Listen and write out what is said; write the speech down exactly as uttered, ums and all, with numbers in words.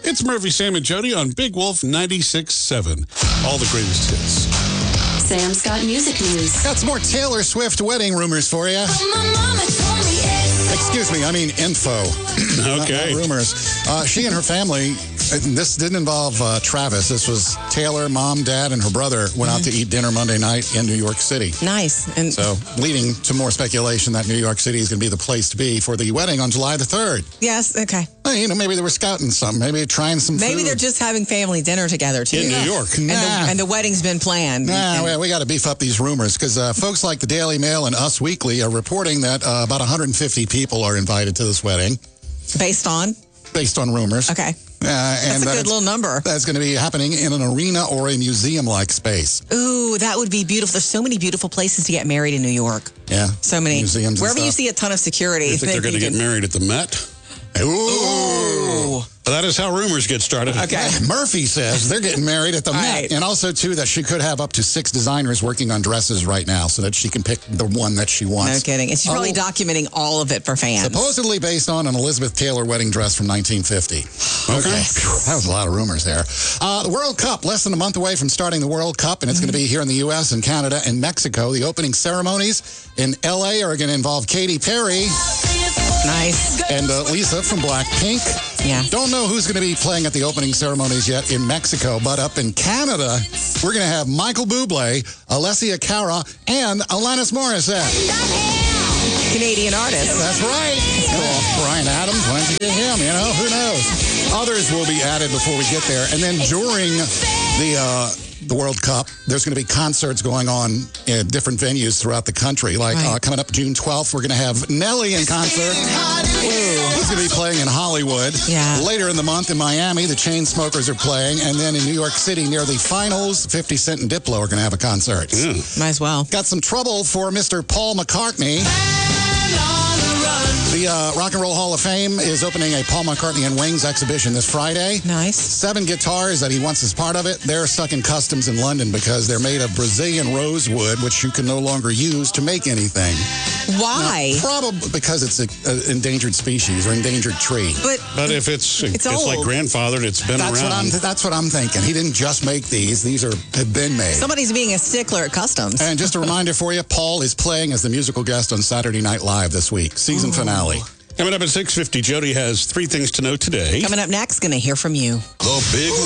It's Murphy, Sam, and Jody on Big Wolf ninety-six seven. All the greatest hits. Sam's got music news. Got some more Taylor Swift wedding rumors for you. Excuse me, I mean info. Okay. Not, not rumors. Uh, she and her family, this didn't involve uh, Travis. This was Taylor, mom, dad, and her brother went out to eat dinner Monday night in New York City. Nice. And So, leading to more speculation that New York City is going to be the place to be for the wedding on July the third. yes, okay. Well, you know, maybe they were scouting something. Maybe trying some Maybe food. they're just having family dinner together, too. In New York. And, Nah. the, and the wedding's been planned. Nah, And- well, we got to beef up these rumors because uh, folks like the Daily Mail and Us Weekly are reporting that uh, about one hundred fifty people are invited to this wedding, based on? based on rumors. Okay. Uh, and That's a that good it's- little number. That's going to be happening in an arena or a museum-like space. Ooh, that would be beautiful. There's so many beautiful places to get married in New York. Yeah. So many. Museums and Wherever you stuff. see a ton of security. You think they're going to you get can- married at the Met? Ooh. Ooh. That is how rumors get started. Okay. Murphy says they're getting married at the All Met. right. And also, too, that she could have up to six designers working on dresses right now so that she can pick the one that she wants. No kidding. And she's probably Oh. documenting all of it for fans. Supposedly based on an Elizabeth Taylor wedding dress from nineteen fifty. Okay. Phew, that was a lot of rumors there. Uh, the World Cup, less than a month away from starting the World Cup, and it's going to be here in the U S and Canada and Mexico. The opening ceremonies in L A are going to involve Katy Perry Nice. and uh, Lisa from Blackpink. Yeah. Don't know who's going to be playing at the opening ceremonies yet in Mexico, but up in Canada, we're going to have Michael Bublé, Alessia Cara, and Alanis Morissette. Canadian artist. That's right. Cool. Brian Adams, why don't you get him? You know, who knows? Others will be added before we get there. And then during the uh, the World Cup, there's going to be concerts going on in different venues throughout the country. Like Right. uh, coming up June twelfth, we're going to have Nelly in concert. He's going to be playing in Hollywood. Yeah. Later in the month in Miami, the Chainsmokers are playing. And then in New York City, near the finals, fifty Cent and Diplo are going to have a concert. Might as well. Got some trouble for Mister Paul McCartney. The uh, Rock and Roll Hall of Fame is opening a Paul McCartney and Wings exhibition this Friday. Nice. Seven guitars that he wants as part of it. They're stuck in customs in London because they're made of Brazilian rosewood, which you can no longer use to make anything. Why? Probably because it's an endangered species or endangered tree. But But if it's It's it's, like old. grandfathered, it's been That's around. what I'm. That's what I'm thinking. He didn't just make these; these are have been made. somebody's being a stickler at customs. And just a reminder for you, Paul is playing as the musical guest on Saturday Night Live this week, season finale. Coming up at six fifty, Jody has three things to know today. Coming up next, going to hear from you. The Big